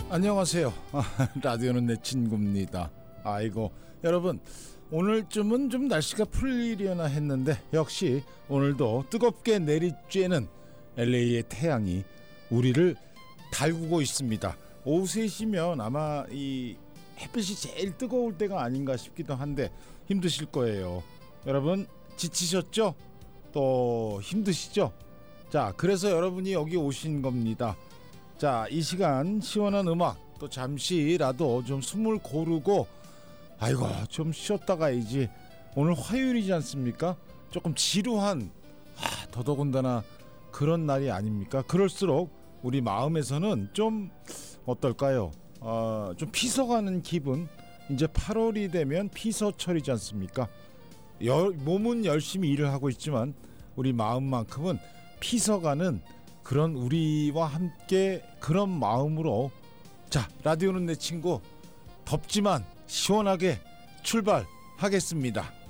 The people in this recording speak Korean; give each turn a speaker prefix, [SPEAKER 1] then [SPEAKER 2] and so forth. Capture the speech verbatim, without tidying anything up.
[SPEAKER 1] 안녕하세요. 라디오는 내 친구입니다. 아이고 여러분, 오늘쯤은 좀 날씨가 풀리려나 했는데 역시 오늘도 뜨겁게 내리쬐는 엘에이의 태양이 우리를 달구고 있습니다. 오후 세 시면 아마 이 햇빛이 제일 뜨거울 때가 아닌가 싶기도 한데 힘드실 거예요. 여러분 지치셨죠? 또 힘드시죠? 자, 그래서 여러분이 여기 오신 겁니다. 자, 이 시간 시원한 음악, 또 잠시라도 좀 숨을 고르고 아이고 좀 쉬었다 가야지. 오늘 화요일이지 않습니까? 조금 지루한, 아, 더더군다나 그런 날이 아닙니까? 그럴수록 우리 마음에서는 좀 어떨까요? 어, 좀 피서가는 기분. 이제 팔월이 되면 피서철이지 않습니까? 여, 몸은 열심히 일을 하고 있지만 우리 마음만큼은 피서가는 그런 우리와 함께 그런 마음으로, 자, 라디오는 내 친구 덥지만 시원하게 출발하겠습니다.